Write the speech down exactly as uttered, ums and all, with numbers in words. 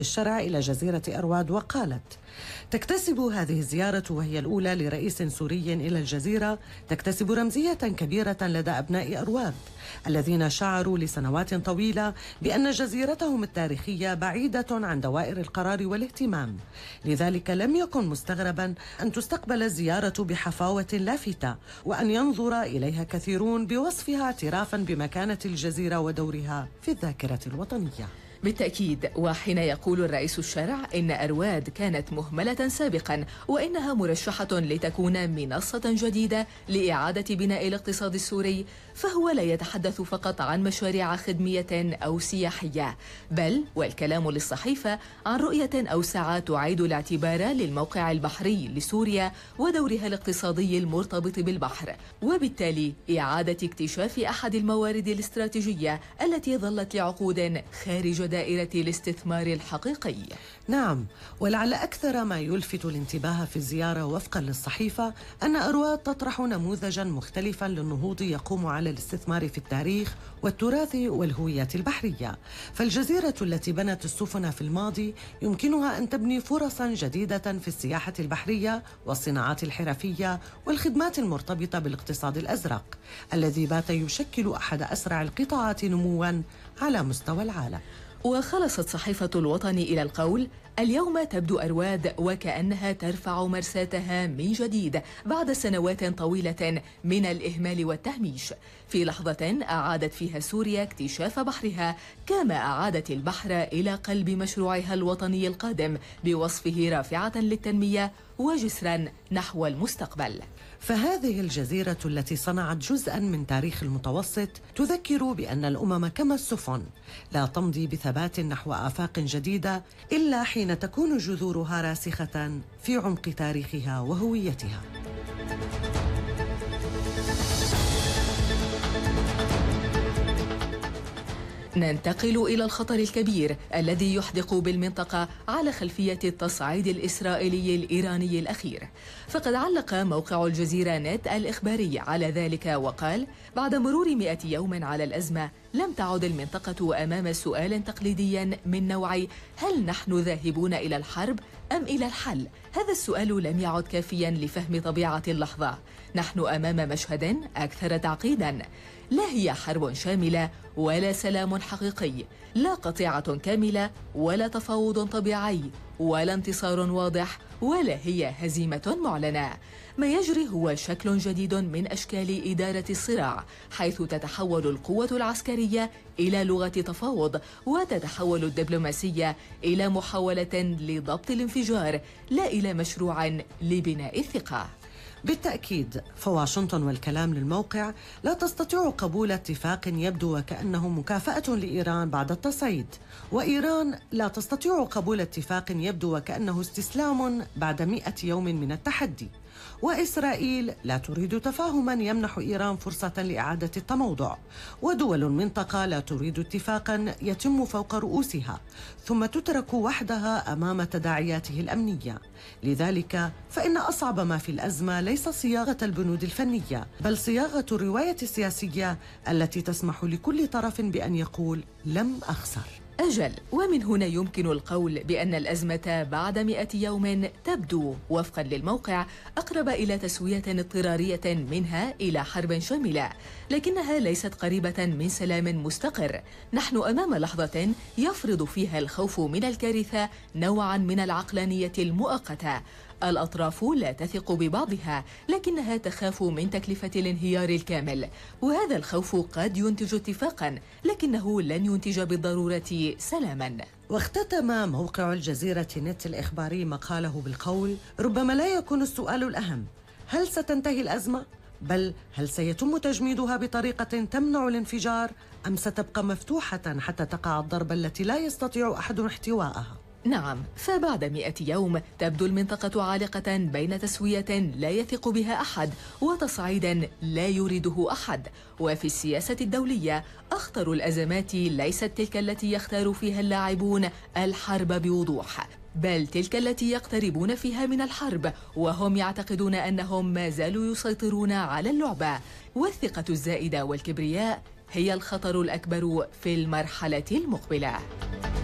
الشرع إلى جزيرة أرواد وقالت: تكتسب هذه الزيارة وهي الأولى لرئيس سوري إلى الجزيرة تكتسب رمزية كبيرة لدى أبناء أرواد الذين شعروا لسنوات طويلة بأن جزيرتهم التاريخية بعيدة عن دوائر القرار والاهتمام. لذلك لم يكن مستغربا أن تستقبل الزيارة بحفاوة لافتة وأن ينظر إليها كثيرون بوصفها اعترافا بمكانة الجزيرة ودورها في الذاكرة الوطنية. بالتأكيد، وحين يقول الرئيس الشرع إن أرواد كانت مهملة سابقا وإنها مرشحة لتكون منصة جديدة لإعادة بناء الاقتصاد السوري، فهو لا يتحدث فقط عن مشاريع خدمية أو سياحية، بل والكلام للصحيفة عن رؤية أوسع تعيد الاعتبار للموقع البحري لسوريا ودورها الاقتصادي المرتبط بالبحر، وبالتالي إعادة اكتشاف أحد الموارد الاستراتيجية التي ظلت لعقود خارج دائرة الاستثمار الحقيقي. نعم، ولعل أكثر ما يلفت الانتباه في الزيارة وفقا للصحيفة أن أرواد تطرح نموذجا مختلفا للنهوض يقوم على الاستثمار في التاريخ والتراث والهوية البحرية. فالجزيرة التي بنت السفن في الماضي يمكنها أن تبني فرصا جديدة في السياحة البحرية والصناعات الحرفية والخدمات المرتبطة بالاقتصاد الأزرق الذي بات يشكل أحد أسرع القطاعات نموا على مستوى العالم. وخلصت صحيفة الوطن إلى القول: اليوم تبدو أرواد وكأنها ترفع مرساتها من جديد بعد سنوات طويلة من الإهمال والتهميش، في لحظة أعادت فيها سوريا اكتشاف بحرها، كما أعادت البحر إلى قلب مشروعها الوطني القادم بوصفه رافعة للتنمية وجسرا نحو المستقبل. فهذه الجزيرة التي صنعت جزءا من تاريخ المتوسط تذكر بأن الأمم كما السفن لا تمضي بثبات نحو آفاق جديدة إلا حين تكون جذورها راسخة في عمق تاريخها وهويتها. ننتقل إلى الخطر الكبير الذي يحدق بالمنطقة على خلفية التصعيد الإسرائيلي الإيراني الأخير، فقد علق موقع الجزيرة نت الإخباري على ذلك وقال: بعد مرور مئة يوم على الأزمة لم تعد المنطقة أمام سؤال تقليدي من نوع هل نحن ذاهبون إلى الحرب أم إلى الحل؟ هذا السؤال لم يعد كافيا لفهم طبيعة اللحظة. نحن أمام مشهد أكثر تعقيدا، لا هي حرب شاملة ولا سلام حقيقي، لا قطيعة كاملة ولا تفاوض طبيعي ولا انتصار واضح ولا هي هزيمة معلنة. ما يجري هو شكل جديد من أشكال إدارة الصراع، حيث تتحول القوة العسكرية إلى لغة تفاوض، وتتحول الدبلوماسية إلى محاولة لضبط الانفجار لا إلى مشروع لبناء الثقة. بالتأكيد، فواشنطن والكلام للموقع لا تستطيع قبول اتفاق يبدو وكأنه مكافأة لإيران بعد التصعيد، وإيران لا تستطيع قبول اتفاق يبدو وكأنه استسلام بعد مئة يوم من التحدي، وإسرائيل لا تريد تفاهما يمنح إيران فرصة لإعادة التموضع، ودول المنطقة لا تريد اتفاقا يتم فوق رؤوسها ثم تترك وحدها أمام تداعياته الأمنية. لذلك فإن أصعب ما في الأزمة ليس صياغة البنود الفنية، بل صياغة الرواية السياسية التي تسمح لكل طرف بأن يقول لم أخسر. أجل، ومن هنا يمكن القول بأن الأزمة بعد مئة يوم تبدو وفقا للموقع أقرب إلى تسوية اضطرارية منها إلى حرب شاملة، لكنها ليست قريبة من سلام مستقر. نحن أمام لحظة يفرض فيها الخوف من الكارثة نوعا من العقلانية المؤقتة. الأطراف لا تثق ببعضها، لكنها تخاف من تكلفة الانهيار الكامل، وهذا الخوف قد ينتج اتفاقا، لكنه لن ينتج بالضرورة سلاما. واختتم موقع الجزيرة نت الإخباري مقاله بالقول: ربما لا يكون السؤال الأهم هل ستنتهي الأزمة، بل هل سيتم تجميدها بطريقة تمنع الانفجار، أم ستبقى مفتوحة حتى تقع الضربة التي لا يستطيع أحد احتوائها. نعم، فبعد مئة يوم تبدو المنطقة عالقة بين تسوية لا يثق بها أحد وتصعيدا لا يريده أحد. وفي السياسة الدولية أخطر الأزمات ليست تلك التي يختار فيها اللاعبون الحرب بوضوح، بل تلك التي يقتربون فيها من الحرب وهم يعتقدون أنهم ما زالوا يسيطرون على اللعبة. والثقة الزائدة والكبرياء هي الخطر الأكبر في المرحلة المقبلة.